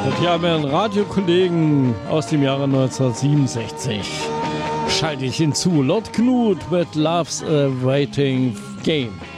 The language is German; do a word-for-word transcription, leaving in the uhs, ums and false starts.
Wir haben einen Radiokollegen aus dem Jahre neunzehnhundertsiebenundsechzig. Schalte ich hinzu. Lord Knut mit Love's a Waiting Game.